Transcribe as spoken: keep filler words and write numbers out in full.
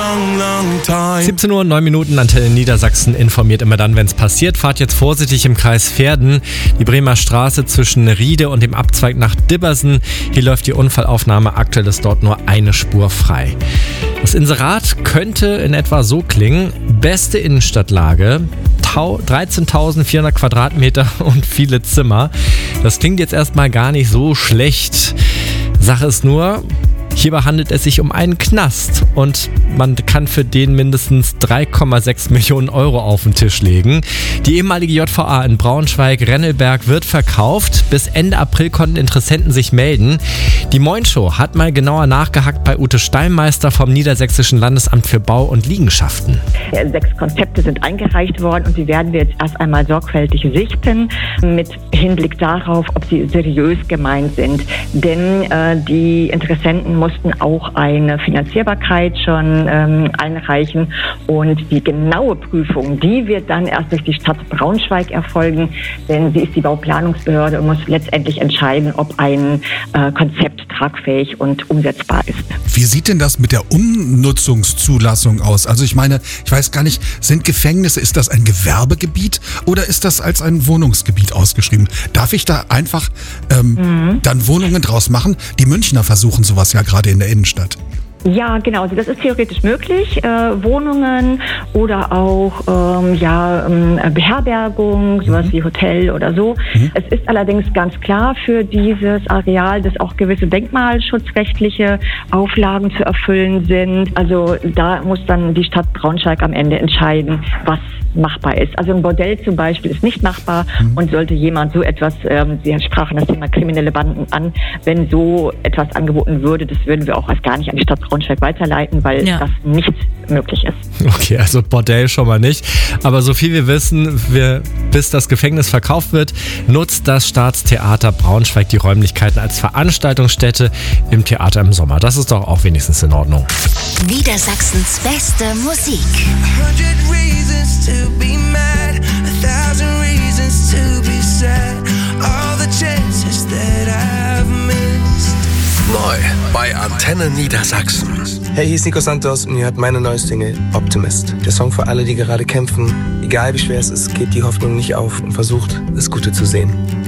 long, long time. siebzehn Uhr, neun Minuten, Antenne Niedersachsen informiert immer dann, wenn es passiert. Fahrt jetzt vorsichtig im Kreis Verden, die Bremer Straße zwischen Riede und dem Abzweig nach Dibbersen. Hier läuft die Unfallaufnahme, aktuell ist dort nur eine Spur frei. Das Inserat könnte in etwa so klingen: beste Innenstadtlage, dreizehntausendvierhundert Quadratmeter und viele Zimmer. Das klingt jetzt erstmal gar nicht so schlecht. Sache ist nur, hierbei handelt es sich um einen Knast und man kann für den mindestens drei Komma sechs Millionen Euro auf den Tisch legen. Die ehemalige J V A in Braunschweig-Rennelberg wird verkauft. Bis Ende April konnten Interessenten sich melden. Die Moin Show hat mal genauer nachgehackt bei Ute Steinmeister vom Niedersächsischen Landesamt für Bau und Liegenschaften. Sechs Konzepte sind eingereicht worden und die werden wir jetzt erst einmal sorgfältig sichten, mit Hinblick darauf, ob sie seriös gemeint sind. Denn äh, die Interessenten mussten auch eine Finanzierbarkeit schon ähm, einreichen und die genaue Prüfung, die wird dann erst durch die Stadt Braunschweig erfolgen, denn sie ist die Bauplanungsbehörde und muss letztendlich entscheiden, ob ein äh, Konzept tragfähig und umsetzbar ist. Wie sieht denn das mit der Umnutzungszulassung aus? Also ich meine, ich weiß gar nicht, sind Gefängnisse, ist das ein Gewerbegebiet oder ist das als ein Wohnungsgebiet ausgeschrieben? Darf ich da einfach ähm, mhm. dann Wohnungen draus machen? Die Münchner versuchen sowas ja gerade in der Innenstadt. Ja, genau. Also das ist theoretisch möglich. Äh, Wohnungen oder auch ähm, ja, ähm, Beherbergung, sowas mhm. wie Hotel oder so. Mhm. Es ist allerdings ganz klar für dieses Areal, dass auch gewisse denkmalschutzrechtliche Auflagen zu erfüllen sind. Also da muss dann die Stadt Braunschweig am Ende entscheiden, was machbar ist. Also ein Bordell zum Beispiel ist nicht machbar mhm. und sollte jemand so etwas, ähm, Sie sprachen das Thema kriminelle Banden an, wenn so etwas angeboten würde, das würden wir auch als gar nicht an die Stadt Braunschweig weiterleiten, weil ja. das nicht möglich ist. Okay, also Bordell schon mal nicht. Aber so viel wir wissen, wir, bis das Gefängnis verkauft wird, nutzt das Staatstheater Braunschweig die Räumlichkeiten als Veranstaltungsstätte im Theater im Sommer. Das ist doch auch wenigstens in Ordnung. Niedersachsens beste Musik. To be mad, a thousand reasons to be sad, all the chances that I've missed. Neu bei Antenne Niedersachsen. Hey, hier ist Nico Santos und ihr hört meine neue Single Optimist. Der Song für alle, die gerade kämpfen. Egal wie schwer es ist, gebt die Hoffnung nicht auf und versucht, das Gute zu sehen.